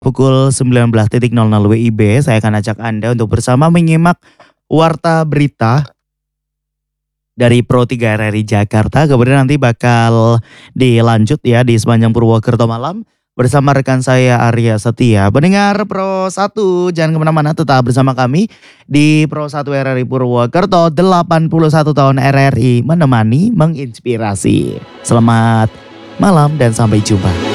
Pukul 19.00 WIB, saya akan ajak Anda untuk bersama menyimak Warta Berita dari Pro 3 RRI Jakarta. Kemudian nanti bakal dilanjut ya di sepanjang Purwokerto malam bersama rekan saya Arya Setia. Pendengar Pro 1, jangan kemana-mana, tetap bersama kami di Pro 1 RRI Purwokerto. 81 tahun RRI menemani, menginspirasi. Selamat malam dan sampai jumpa.